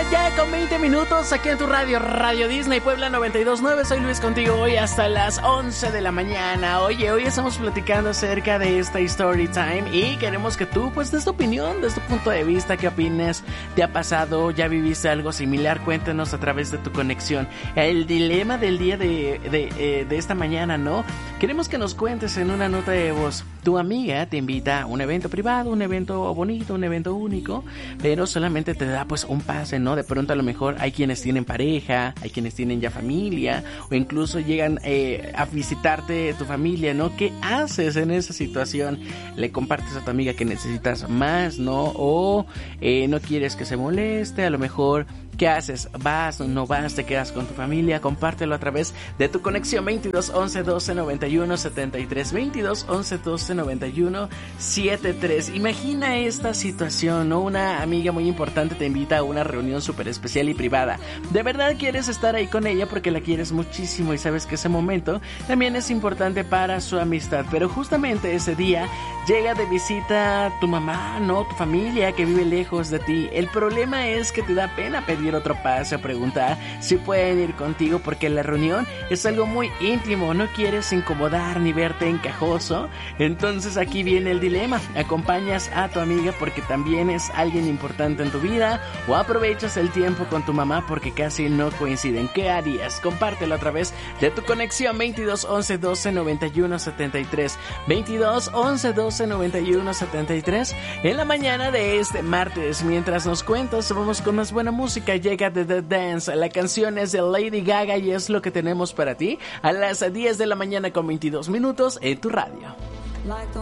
ya con 20 minutos aquí en tu radio, Radio Disney Puebla 92.9. Soy Luis contigo hoy hasta las 11 de la mañana. Oye, hoy estamos platicando acerca de esta Story Time y queremos que tú pues des tu opinión, des tu punto de vista, qué opinas, te ha pasado, ya viviste algo similar, cuéntanos a través de tu conexión. El dilema del día de esta mañana, ¿no? Queremos que nos cuentes en una nota de voz. Tu amiga te invita a un evento privado, un evento bonito, un evento único, pero solamente te da pues un pase, ¿no? De pronto a lo mejor hay quienes tienen pareja, hay quienes tienen ya familia, o incluso llegan a visitarte tu familia, ¿no? ¿Qué haces en esa situación? ¿Le compartes a tu amiga que necesitas más, no? O no quieres que se moleste, a lo mejor... ¿Qué haces? ¿Vas o no vas? ¿Te quedas con tu familia? Compártelo a través de tu conexión 22 11 12 91 73 22 11 12 91 73. Imagina esta situación, ¿no? Una amiga muy importante te invita a una reunión súper especial y privada. De verdad quieres estar ahí con ella porque la quieres muchísimo y sabes que ese momento también es importante para su amistad. Pero justamente ese día llega de visita tu mamá, ¿no? Tu familia que vive lejos de ti. El problema es que te da pena pedir otro pase a preguntar si pueden ir contigo porque la reunión es algo muy íntimo, no quieres incomodar ni verte encajoso. Entonces aquí viene el dilema: acompañas a tu amiga porque también es alguien importante en tu vida, o aprovechas el tiempo con tu mamá porque casi no coinciden. ¿Qué harías? Compártelo a través de tu conexión 22 11 12 91 73 22 11 12 91 73 en la mañana de este martes. Mientras nos cuentas, vamos con más buena música. Llega de The Dance, la canción es de Lady Gaga y es lo que tenemos para ti a las 10 de la mañana con 22 minutos en tu radio.